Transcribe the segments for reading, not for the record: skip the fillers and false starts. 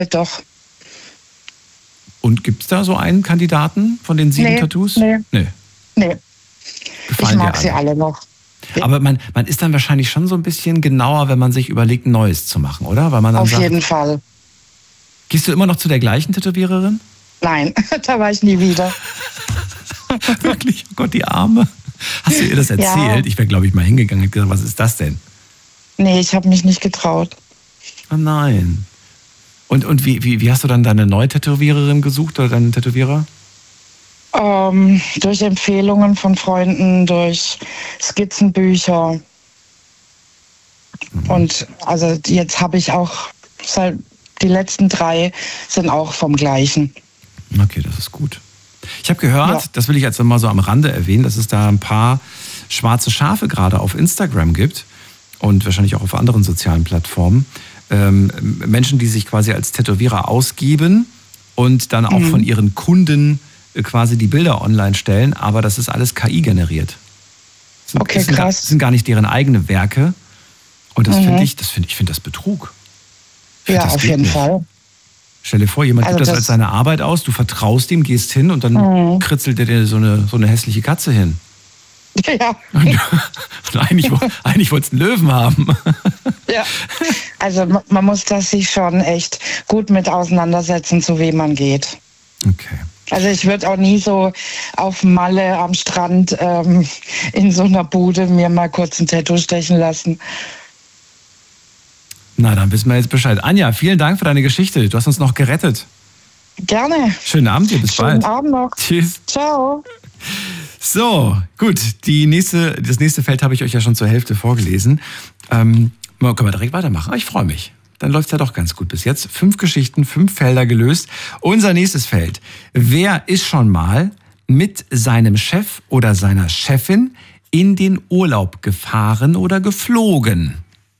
doch. Und gibt es da so einen Kandidaten von den 7 Tattoos? Nee. Gefallen ich mag sie alle noch. Aber man ist dann wahrscheinlich schon so ein bisschen genauer, wenn man sich überlegt, ein neues zu machen, oder? Weil man dann Auf jeden Fall. Gehst du immer noch zu der gleichen Tätowiererin? Nein, da war ich nie wieder. Wirklich? Oh Gott, die Arme. Hast du ihr das erzählt? Ja. Ich wäre, glaube ich, mal hingegangen und gesagt, was ist das denn? Nee, ich habe mich nicht getraut. Oh nein. Und wie hast du dann deine neue Tätowiererin gesucht oder deinen Tätowierer? Durch Empfehlungen von Freunden, durch Skizzenbücher. Und also jetzt habe ich auch, die letzten 3 sind auch vom gleichen. Okay, das ist gut. Ich habe gehört, das will ich jetzt mal so am Rande erwähnen, dass es da ein paar schwarze Schafe gerade auf Instagram gibt und wahrscheinlich auch auf anderen sozialen Plattformen. Menschen, die sich quasi als Tätowierer ausgeben und dann auch von ihren Kunden quasi die Bilder online stellen, aber das ist alles KI generiert. Okay, krass. Das sind gar nicht deren eigene Werke. Und das finde das Betrug. Ja, auf jeden Fall. Stell dir vor, jemand gibt das als seine Arbeit aus, du vertraust ihm, gehst hin und dann kritzelt er dir so eine hässliche Katze hin. Ja. Und eigentlich wolltest du einen Löwen haben. Ja, also man muss das sich schon echt gut mit auseinandersetzen, zu wem man geht. Okay. Also ich würde auch nie so auf Malle am Strand in so einer Bude mir mal kurz ein Tattoo stechen lassen. Na, dann wissen wir jetzt Bescheid. Anja, vielen Dank für deine Geschichte. Du hast uns noch gerettet. Gerne. Schönen Abend dir, bis bald. Schönen Abend noch. Tschüss. Ciao. So, gut. Das nächste Feld habe ich euch ja schon zur Hälfte vorgelesen. Können wir direkt weitermachen. Ich freue mich. Dann läuft es ja doch ganz gut bis jetzt. 5 Geschichten, 5 Felder gelöst. Unser nächstes Feld. Wer ist schon mal mit seinem Chef oder seiner Chefin in den Urlaub gefahren oder geflogen?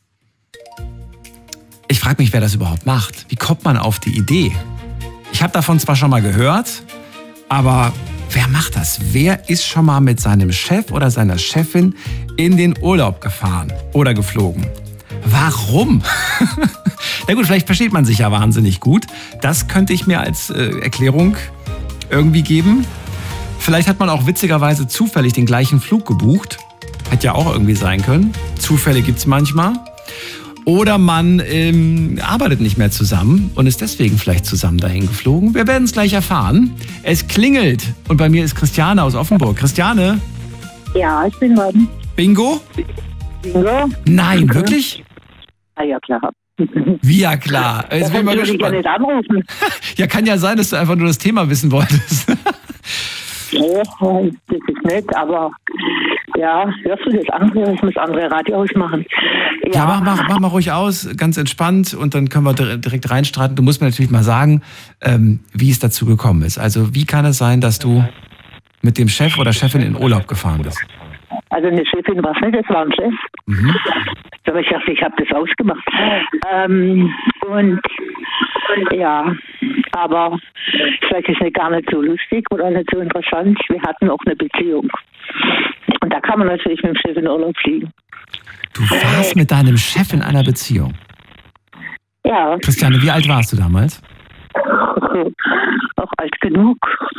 Ich frage mich, wer das überhaupt macht. Wie kommt man auf die Idee? Ich habe davon zwar schon mal gehört, aber wer macht das? Wer ist schon mal mit seinem Chef oder seiner Chefin in den Urlaub gefahren oder geflogen? Warum? Na gut, vielleicht versteht man sich ja wahnsinnig gut. Das könnte ich mir als Erklärung irgendwie geben. Vielleicht hat man auch witzigerweise zufällig den gleichen Flug gebucht. Hätte ja auch irgendwie sein können. Zufälle gibt's manchmal. Oder man arbeitet nicht mehr zusammen und ist deswegen vielleicht zusammen dahin geflogen. Wir werden es gleich erfahren. Es klingelt und bei mir ist Christiane aus Offenburg. Christiane? Ja, ich bin dran. Bingo? Bingo? Nein, wirklich? Ja, klar. Wie ja klar? Jetzt bin ich mal gespannt. Ja nicht anrufen. Ja, kann ja sein, dass du einfach nur das Thema wissen wolltest. Nee, das ist nett, aber ja, hörst du das andere? Ich muss andere Radio ausmachen. Ja, mach mal ruhig aus, ganz entspannt und dann können wir direkt reinstarten. Du musst mir natürlich mal sagen, wie es dazu gekommen ist. Also wie kann es sein, dass du mit dem Chef oder Chefin in Urlaub gefahren bist? Also eine Chefin war es nicht, das war ein Chef. Mhm. Aber ich dachte, ich habe das ausgemacht. Und ja, aber vielleicht ist es gar nicht so lustig oder nicht so interessant. Wir hatten auch eine Beziehung. Und da kann man natürlich mit dem Chef in Urlaub fliegen. Du warst mit deinem Chef in einer Beziehung? Ja. Christiane, wie alt warst du damals? Auch alt genug.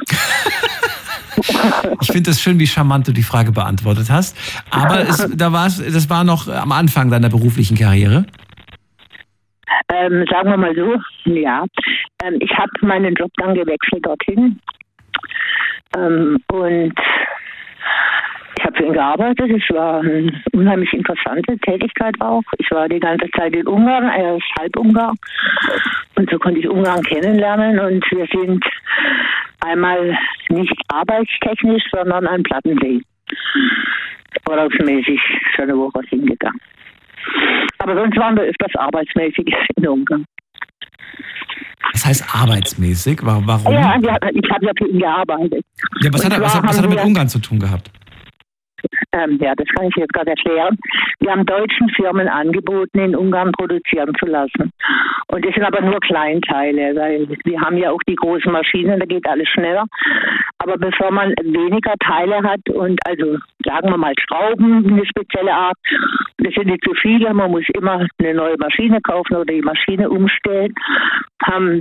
Ich finde es schön, wie charmant du die Frage beantwortet hast. Aber das war noch am Anfang deiner beruflichen Karriere? Sagen wir mal so, ja. Ich habe meinen Job dann gewechselt dorthin. Und ich habe für ihn gearbeitet. Es war eine unheimlich interessante Tätigkeit auch. Ich war die ganze Zeit in Ungarn, er ist Halbungar. Und so konnte ich Ungarn kennenlernen. Und wir sind einmal nicht arbeitstechnisch, sondern an Plattensee. Urlaubsmäßig für eine Woche hingegangen. Aber sonst waren wir öfters arbeitsmäßig in Ungarn. Das heißt arbeitsmäßig? Warum? Ja, ich habe ja für ihn gearbeitet. Ja, was hat er mit Ungarn zu tun gehabt? Ja, das kann ich jetzt gerade erklären. Wir haben deutschen Firmen angeboten, in Ungarn produzieren zu lassen. Und das sind aber nur Kleinteile, weil wir haben ja auch die großen Maschinen, da geht alles schneller. Aber bevor man weniger Teile hat und also sagen wir mal Schrauben, eine spezielle Art, das sind nicht zu viele, man muss immer eine neue Maschine kaufen oder die Maschine umstellen, haben